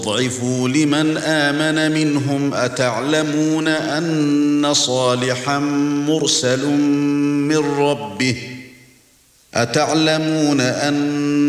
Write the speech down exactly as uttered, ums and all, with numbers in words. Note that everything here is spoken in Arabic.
ضعفوا لمن آمن منهم أتعلمون أن صالحا مرسل من ربه أتعلمون أن